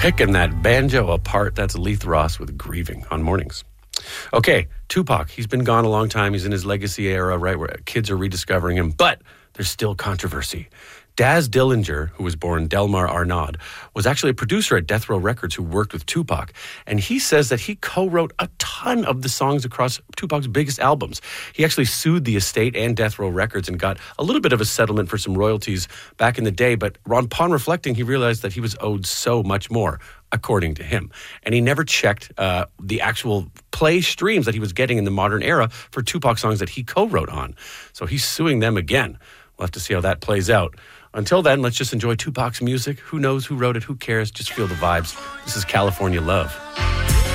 Picking that banjo apart. That's Leith Ross with Grieving on Mornings. Okay, Tupac, he's been gone a long time. He's in his legacy era, right, where kids are rediscovering him, but there's still controversy. Daz Dillinger, who was born Delmar Arnaud, was actually a producer at Death Row Records who worked with Tupac. And he says that he co-wrote a ton of the songs across Tupac's biggest albums. He actually sued the estate and Death Row Records and got a little bit of a settlement for some royalties back in the day. But upon reflecting, he realized that he was owed so much more, according to him. And he never checked the actual play streams that he was getting in the modern era for Tupac songs that he co-wrote on. So he's suing them again. We'll have to see how that plays out. Until then, let's just enjoy Tupac's music. Who knows who wrote it? Who cares? Just feel the vibes. This is California Love.